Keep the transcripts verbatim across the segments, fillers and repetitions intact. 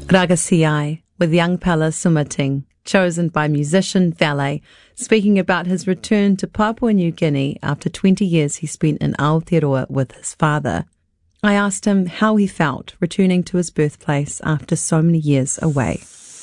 Ragasiai with Young Pala Sumating, chosen by musician Valet, speaking about his return to Papua New Guinea after twenty years he spent in Aotearoa with his father. I asked him how he felt returning to his birthplace after so many years away.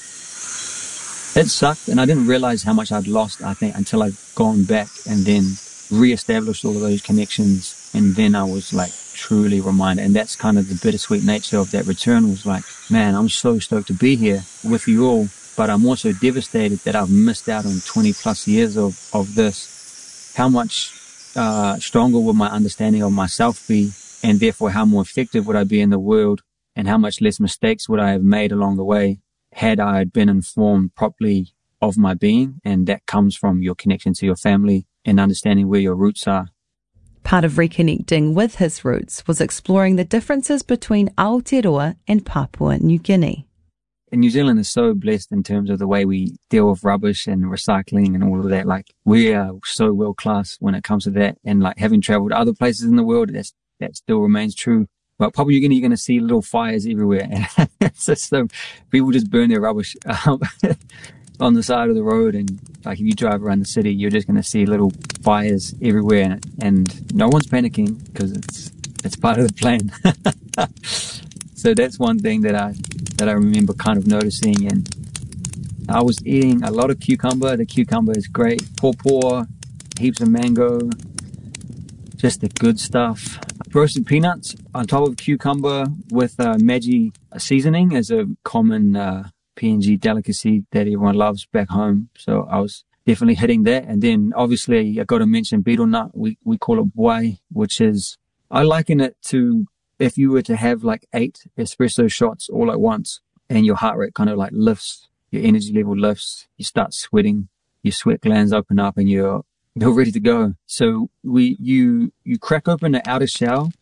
It sucked, and I didn't realize how much I'd lost, I think, until I'd gone back and then re-established all of those connections, and then I was like truly reminded. And that's kind of the bittersweet nature of that return, was like, man, I'm so stoked to be here with you all, but I'm also devastated that I've missed out on twenty plus years of, of this. How much uh, stronger would my understanding of myself be, and therefore how more effective would I be in the world, and how much less mistakes would I have made along the way had I been informed properly of my being. And that comes from your connection to your family and understanding where your roots are. Part of reconnecting with his roots was exploring the differences between Aotearoa and Papua New Guinea. And New Zealand is so blessed in terms of the way we deal with rubbish and recycling and all of that. Like, we are so world class when it comes to that. And like, having traveled to other places in the world, that's, that still remains true. But Papua New Guinea, you're going to see little fires everywhere. And so, so people just burn their rubbish um, on the side of the road. And like, if you drive around the city, you're just going to see little fires everywhere. And, and no one's panicking because it's, it's part of the plan. So that's one thing that I, that I remember kind of noticing. And I was eating a lot of cucumber. The cucumber is great. Pawpaw, heaps of mango, just the good stuff. Roasted peanuts on top of cucumber with uh, Maggi seasoning is a common uh, P N G delicacy that everyone loves back home. So I was definitely hitting that. And then obviously I got to mention betel nut. We, we call it buai, which is, I liken it to if you were to have like eight espresso shots all at once and your heart rate kind of like lifts, your energy level lifts, you start sweating, your sweat glands open up and you're You're ready to go. So we, you, you crack open the outer shell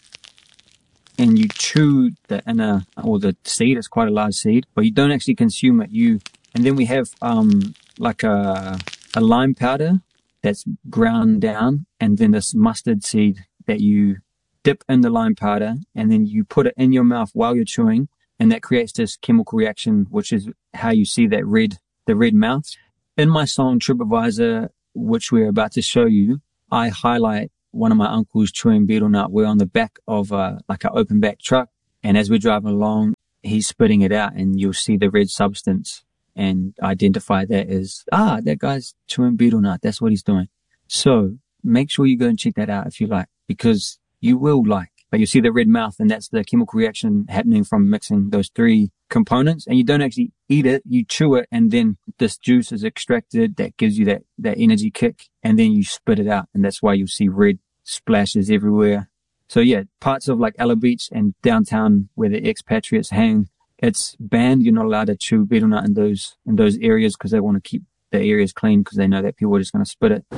and you chew the inner, or the seed. It's quite a large seed, but you don't actually consume it. You, and then we have, um, like a, a lime powder that's ground down, and then this mustard seed that you dip in the lime powder, and then you put it in your mouth while you're chewing, and that creates this chemical reaction, which is how you see that red, the red mouth. In my song TripAdvisor, which we're about to show you, I highlight one of my uncles chewing betel nut. We're on the back of a, like an open back truck. And as we're driving along, he's spitting it out and you'll see the red substance and identify that as, ah, that guy's chewing betel nut. That's what he's doing. So make sure you go and check that out if you like, because you will like, but you see the red mouth, and that's the chemical reaction happening from mixing those three components. And you don't actually eat it, you chew it, and then this juice is extracted that gives you that, that energy kick, and then you spit it out. And that's why you see red splashes everywhere. So yeah, parts of like Ella Beach and downtown where the expatriates hang, it's banned. You're not allowed to chew betel nut in those, in those areas, because they want to keep the areas clean, because they know that people are just going to spit it.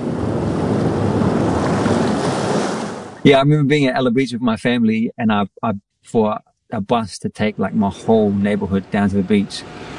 Yeah, I remember being at Ella Beach with my family, and I, I for a bus to take like my whole neighborhood down to the beach.